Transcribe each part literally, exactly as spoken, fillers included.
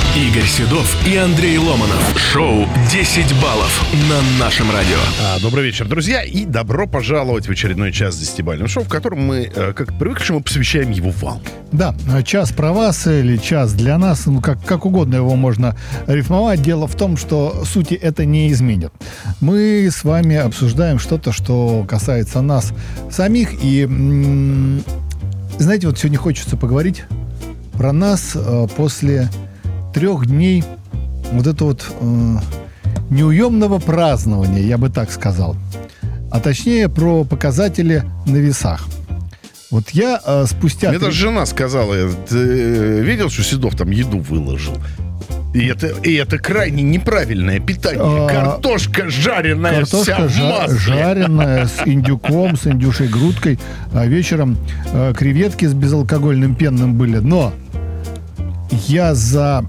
Игорь Седов и Андрей Ломанов. Шоу десять баллов на нашем радио. А, добрый вечер, друзья, и добро пожаловать в очередной час десятибалльного шоу, в котором мы, как привыкшие, мы посвящаем его вам. Да, час про вас или час для нас, ну как, как угодно его можно рифмовать. Дело в том, что сути это не изменит. Мы с вами обсуждаем что-то, что касается нас самих. И, м- знаете, вот сегодня хочется поговорить про нас э, после трех дней вот это вот э, неуемного празднования, я бы так сказал. А точнее про показатели на весах. Вот я э, спустя... Мне три... даже жена сказала, ты видел, что Седов там еду выложил? И это, и это крайне неправильное питание. А, картошка жареная, картошка вся в масле. Жареная с индюком, с индюшей грудкой. А вечером э, креветки с безалкогольным пенным были. Но я за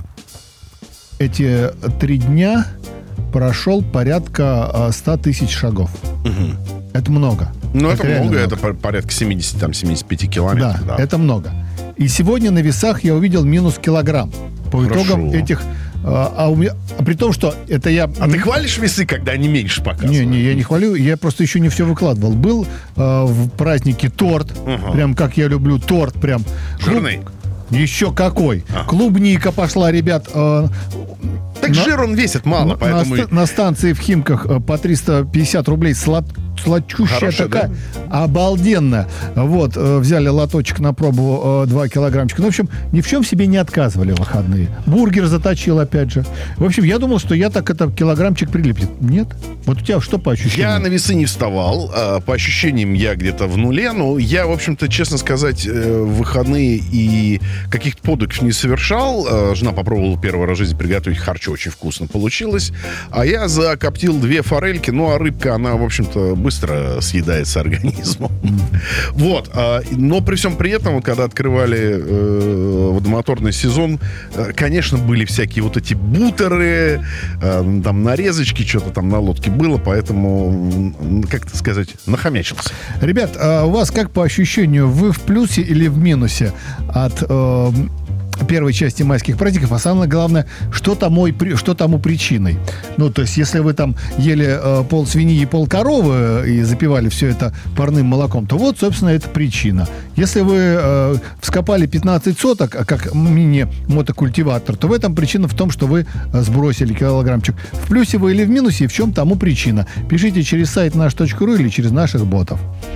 эти три дня прошел порядка ста тысяч шагов. Угу. Это много. Ну, это, это много, много, это порядка семьдесят, там, семьдесят пять километров. Да, да, это много. И сегодня на весах я увидел минус килограмм. По Хорошо. итогам этих... А, а, у меня, а при том, что это я... А ты хвалишь весы, когда они меньше показывают? Не, не, я не хвалю, я просто еще не все выкладывал. Был э, в празднике торт, угу. Прям как я люблю торт, прям... Жирный? Еще какой. А. Клубника пошла, ребят... Э, так на, жир он весит мало, на, поэтому... На, на станции в Химках по триста пятьдесят рублей слад, сладчущая. Хорошая, такая, да? Обалденная. Вот, взяли лоточек на пробу, два килограммчика. Ну, в общем, ни в чем себе не отказывали в выходные. Бургер заточил, опять же. В общем, я думал, что я так это килограммчик прилипнет. Нет? Вот у тебя что по ощущениям? Я на весы не вставал. По ощущениям я где-то в нуле. Но я, в общем-то, честно сказать, в выходные и каких-то подвигов не совершал. Жена попробовала первый раз в жизни приготовить харчо. Очень вкусно получилось. А я закоптил две форельки. Ну, а рыбка, она, в общем-то, быстро съедается организмом. Вот. Но при всем при этом, вот, когда открывали э, водомоторный сезон, конечно, были всякие вот эти бутеры, э, там, нарезочки, что-то там на лодке было, поэтому, как это сказать, нахомячился. Ребят, а у вас как по ощущению, вы в плюсе или в минусе от... Э, первой части майских праздников, а самое главное, что тому, что тому причиной. Ну, то есть, если вы там ели э, пол свиньи и пол коровы и запивали все это парным молоком, то вот, собственно, это причина. Если вы э, вскопали пятнадцать соток, как мини-мотокультиватор, то в этом причина в том, что вы сбросили килограммчик. В плюсе вы или в минусе, и в чем тому причина. Пишите через сайт наш точка ру или через наших ботов.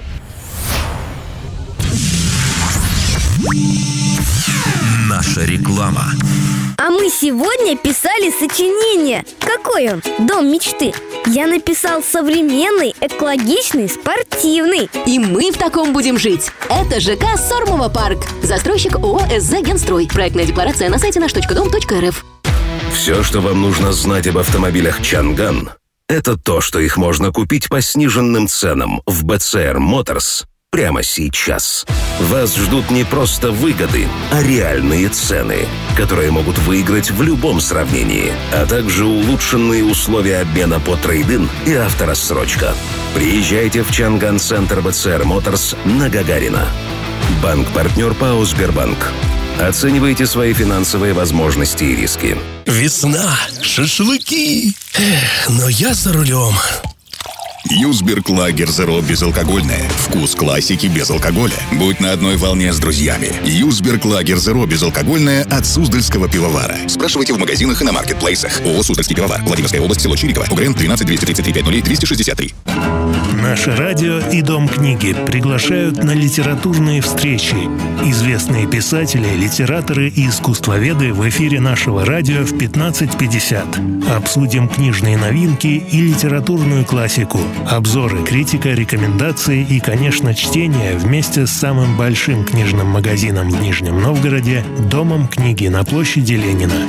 Наша реклама. А мы сегодня писали сочинение. Какой он? Дом мечты. Я написал современный, экологичный, спортивный. И мы в таком будем жить. Это ЖК Сормово парк. Застройщик ООО СЗ Генстрой. Проектная декларация на сайте наш точка дом точка эр эф. Все, что вам нужно знать об автомобилях Чанган, это то, что их можно купить по сниженным ценам в бэ цэ эр Motors прямо сейчас. Вас ждут не просто выгоды, а реальные цены, которые могут выиграть в любом сравнении, а также улучшенные условия обмена по трейд-ин и авторассрочка. Приезжайте в Чанган-центр бэ цэ эр Motors на Гагарина. Банк-партнер ПАО «Сбербанк». Оценивайте свои финансовые возможности и риски. Весна, шашлыки. Эх, но я за рулем. Юсберг Лагер Зеро безалкогольное. Вкус классики без алкоголя. Будь на одной волне с друзьями. Юсберг Лагер Зеро безалкогольное от Суздальского пивовара. Спрашивайте в магазинах и на маркетплейсах. ООО «Суздальский пивовар». Владимирская область, село Чириково. УГРН тринадцать двести тридцать три пятьдесят ноль двести шестьдесят три. Наше радио и Дом книги приглашают на литературные встречи. Известные писатели, литераторы и искусствоведы в эфире нашего радио в пятнадцать пятьдесят. Обсудим книжные новинки и литературную классику. Обзоры, критика, рекомендации и, конечно, чтение вместе с самым большим книжным магазином в Нижнем Новгороде «Домом книги» на площади Ленина.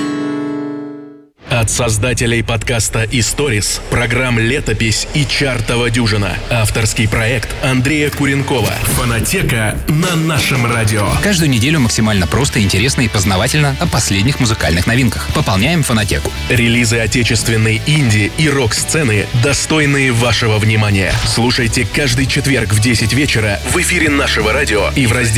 От создателей подкаста «Историс», программ «Летопись» и «Чартова дюжина». Авторский проект Андрея Куренкова. Фонотека на нашем радио. Каждую неделю максимально просто, интересно и познавательно о последних музыкальных новинках. Пополняем фонотеку. Релизы отечественной инди и рок-сцены, достойные вашего внимания. Слушайте каждый четверг в десять вечера в эфире нашего радио и в разделе